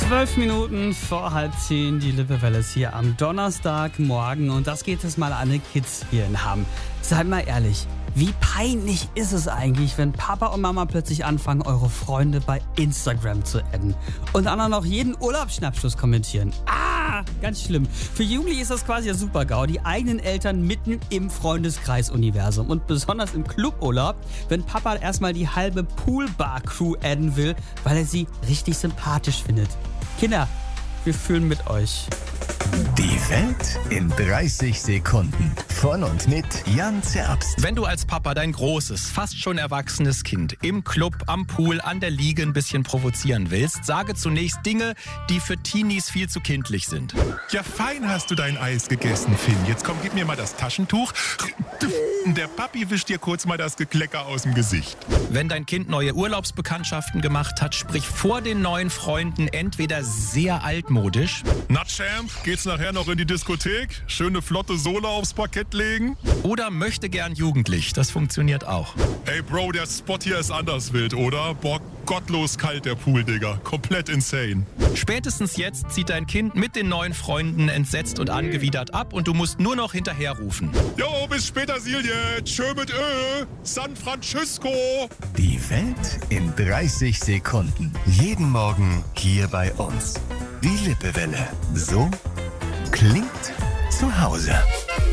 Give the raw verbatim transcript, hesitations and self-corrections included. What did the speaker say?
Zwölf Minuten vor halb zehn, die Lippewelle ist hier am Donnerstagmorgen und das geht es mal an die Kids hier in Hamm. Seid mal ehrlich, wie peinlich ist es eigentlich, wenn Papa und Mama plötzlich anfangen, eure Freunde bei Instagram zu adden und dann auch noch jeden Urlaubsschnappschuss kommentieren? Ah, ganz schlimm. Für Jugendliche ist das quasi der Super-GAU, die eigenen Eltern mitten im Freundeskreis-Universum und besonders im Cluburlaub, wenn Papa erstmal die halbe Poolbar-Crew adden will, weil er sie richtig sympathisch findet. Kinder, wir fühlen mit euch. Die Welt in dreißig Sekunden. Von und mit Jan Zerbst. Wenn du als Papa dein großes, fast schon erwachsenes Kind im Club, am Pool, an der Liege ein bisschen provozieren willst, sage zunächst Dinge, die für Teenies viel zu kindlich sind. Ja, fein hast du dein Eis gegessen, Finn. Jetzt komm, gib mir mal das Taschentuch. Der Papi wischt dir kurz mal das Geklecker aus dem Gesicht. Wenn dein Kind neue Urlaubsbekanntschaften gemacht hat, sprich vor den neuen Freunden entweder sehr altmodisch. Na, Champ, geht's nachher noch in die Diskothek? Schöne flotte Sohle aufs Parkett legen? Oder möchte gern jugendlich, das funktioniert auch. Ey Bro, der Spot hier ist anders wild, oder? Boah, gottlos kalt der Pool, Digga. Komplett insane. Spätestens jetzt zieht dein Kind mit den neuen Freunden entsetzt und angewidert ab und du musst nur noch hinterherrufen. Jo, bis später, Silje. Tschö mit Ö. San Francisco. Die Welt in dreißig Sekunden. Jeden Morgen hier bei uns. Die Lippewelle. So klingt zu Hause.